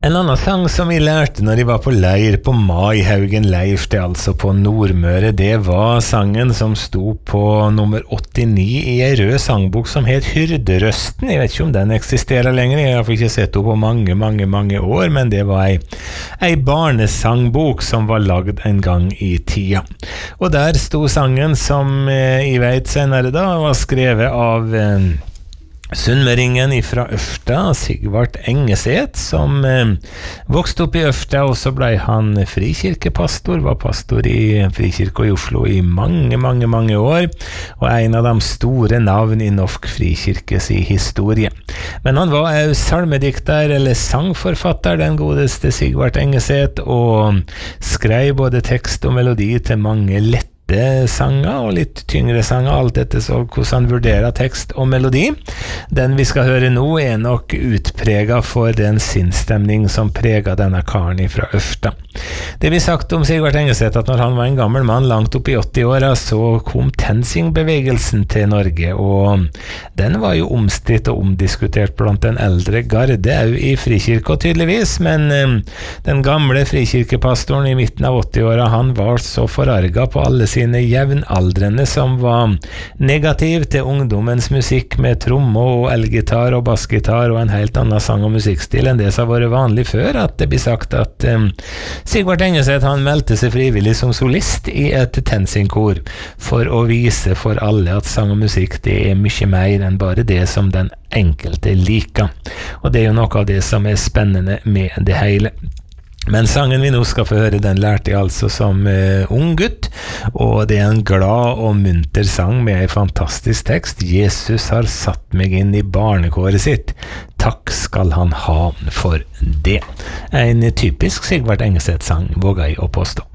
En annen sang som vi lærte når jeg var på leir på Maihaugen Leif, det altså på Nordmøre, det var sangen som sto på nummer 89 i en rød sangbok som het Hyrderøsten. Jeg vet ikke om den eksisterer lenger, jeg har ikke sett henne på mange år, men det var ei barnesangbok som var lagd en gang i tida. Og der sto sangen som jeg vet senere da var skrevet av sunnmøringen fra Øfta, Sigvart Engeset, som vokste opp i Øfta, og så ble han frikirkepastor, var pastor i Frikirka i Oslo i mange år, og en av de store navn i norsk frikirkes historie. Men han var også salmedikter, eller sangforfatter, den godeste Sigvart Engeset, og skrev både tekst og melodi til mange lette sanger og litt tyngre sanger, alt etter så hvordan han vurderer tekst og melodi. Den vi skal høre nå nok utpreget for den sinnsstemning som preget denne karen fra Øfta. Det vi sagt om Sigvart Engeset, at når han var en gammel mann langt opp i 80-åra, så kom TenSing-bevegelsen til Norge, og den var jo omstridt og omdiskutert blant den eldre garde, også i frikirka tydeligvis, men den gamle frikirkepastoren i midten av 80-åra, han var så forarget på alle sine jevnaldrende som var negativ til ungdommens musikk med tromme og elgitar og bassgitar og en helt annen sang- og musikkstil enn det som har vært vanlig før, at det blir sagt at Sigvart Engeset han meldte seg frivillig som solist i et TenSing-kor for å vise for alle at sang og musikk det er mye mer enn bare det som den enkelte liker. Og det er jo noe av det som er spennende med det hele. Men sangen vi nå skal få høre, den lærte jeg altså som ung gutt, og det er en glad og munter sang med en fantastisk tekst. Jesus har satt meg inn i barnekåret sitt. Takk skal han ha for det. En typisk Sigvart Engeset-sang, våger jeg å påstå.